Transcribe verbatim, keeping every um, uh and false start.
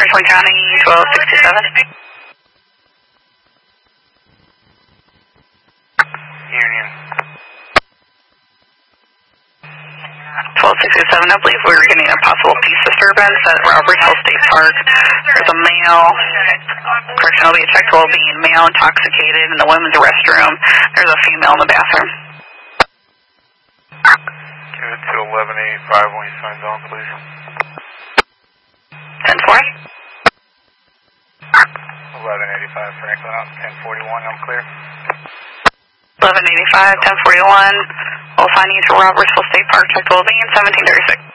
Franklin County, twelve sixty-seven. Union. twelve sixty-seven, I believe we were getting a possible peace disturbance at Robertsville State Park. There's a male, correction, will be checked well being male intoxicated in the women's restroom. There's a female in the bathroom. Give it to eleven eighty-five when he signs on, please. ten four. eleven eighty-five, Franklin out, ten forty-one, I'm clear. eleven eighty-five, ten forty-one. We'll find you to Robertsville State Park, checked well being seventeen thirty-six.